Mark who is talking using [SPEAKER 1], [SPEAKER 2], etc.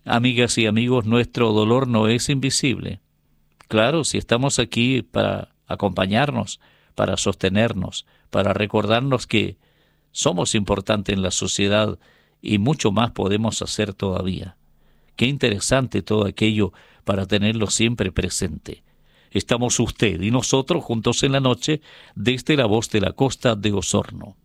[SPEAKER 1] Amigas y amigos, nuestro dolor no es invisible. Claro, si estamos aquí para acompañarnos, para sostenernos, para recordarnos que somos importantes en la sociedad y mucho más podemos hacer todavía. Qué interesante todo aquello para tenerlo siempre presente. Estamos usted y nosotros juntos en la noche desde la voz de la costa de Osorno.